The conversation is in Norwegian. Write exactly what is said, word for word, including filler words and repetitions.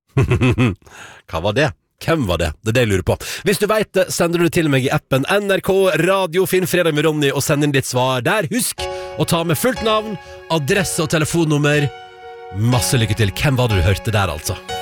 Hva var det? Hvem var det? Det er det jeg lurer på. Hvis du vet det, sender du det til meg i appen N R K Radio Finn fredag med Ronny og send inn ditt svar der. Husk å ta med fullt navn, adresse og telefonnummer. Masse lykke til. Hvem var det du hørte der, altså?